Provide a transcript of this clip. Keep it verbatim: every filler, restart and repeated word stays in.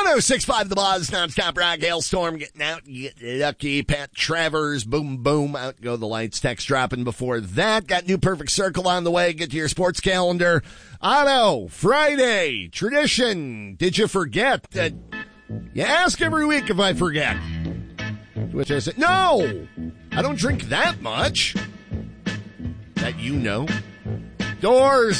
oh six point five The Buzz, nonstop rock, hailstorm, getting out, get lucky, Pat Travers, boom, boom, out go the lights, text dropping before that. Got New Perfect Circle on the way, get to your sports calendar. Otto, Friday, tradition, did you forget? Uh, you ask every week if I forget. Which I said, no, I don't drink that much. That you know. Doors.